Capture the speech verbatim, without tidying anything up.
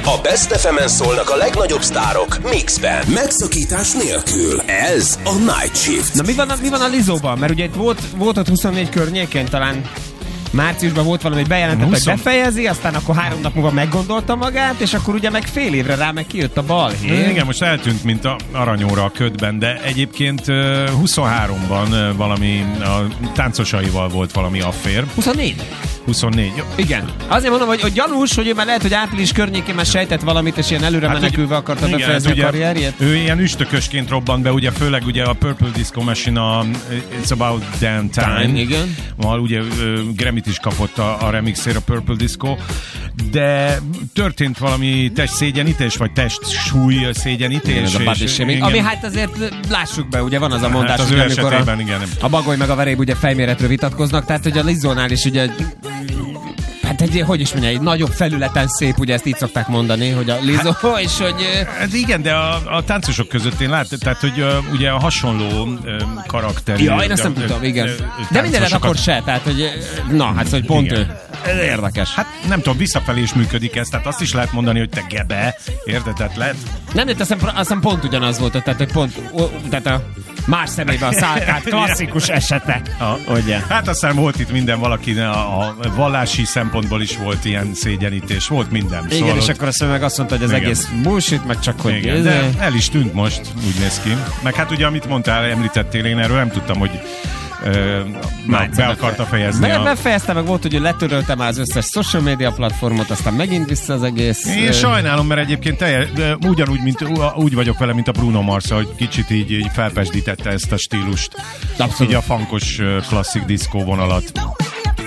A Best ef emen szólnak a legnagyobb sztárok mixben, megszakítás nélkül. Ez a Night Shift. Na mi van a, mi van a Lizóban? Mert ugye itt volt, volt ott huszonnégy környékén, talán márciusban volt valami, hogy bejelentett, hogy befejezi, aztán akkor három nap múlva meggondolta magát, és akkor ugye meg fél évre rá meg kijött a balhé. Igen, most eltűnt, mint a aranyóra a ködben, de egyébként huszonháromban valami, a táncosaival volt valami affér. huszonnégy? huszonnégy. Igen. Azért mondom, hogy, hogy gyanús, hogy ő már lehet, hogy április környékén már sejtett valamit, és ilyen előre hát, menekülve akarta igen, befejezni ugye, a karrierjét. Ő ilyen üstökösként robbant be, ugye főleg ugye a Purple Disco Machine, a It's About Damn Time. Time igen. Val, ugye Grammy-t is kapott a, a remixért a Purple Disco, de történt valami testszégyenítés, vagy testsúly szégyenítés. Igen, és, és, ami hát azért lássuk be, ugye van az a mondás, hát az hogy amikor a, igen. a Bagoly meg a Veréb ugye fejméretről vitatkoznak, tehát hogy a Lizónál is ugye hát egy, hogy is mondja, egy nagyobb felületen szép, ugye ezt így szokták mondani, hogy a Lizó, hát, és hogy... Hát igen, de a, a táncosok között én láttam, tehát hogy uh, ugye a hasonló uh, karakterű... Ja, én ezt nem tudom, igen. De mindenet akkor se, tehát hogy... Na, hát hogy pont igen. ő. Ez érdekes. Hát nem tudom, visszafelé is működik ez, tehát azt is lehet mondani, hogy te gebe, érted, tehát lehet... Nem, de azt hiszem pont ugyanaz volt, tehát hogy pont... Tehát a más személyben a szálkát klasszikus esete. A, ugye. Hát aztán volt itt minden valaki, a, a vallási szempontból is volt ilyen szégyenítés, volt minden. Igen, szóval és ott... akkor azt meg azt mondta, hogy az igen. egész bullshit, meg csak hogy... Igen, de el is tűnt most, úgy néz ki. Meg hát ugye, amit mondtál, említettél, én erről nem tudtam, hogy Ö, na, be akarta fejezni. Be, a... Befejezte, meg volt, hogy letörölte már az összes social media platformot, aztán megint vissza az egész. Én sajnálom, mert egyébként teljes, ugyanúgy, mint, úgy vagyok vele, mint a Bruno Mars, hogy kicsit így, így felpesdítette ezt a stílust. Abszolút. Így a funkos klasszik diszkó vonalat.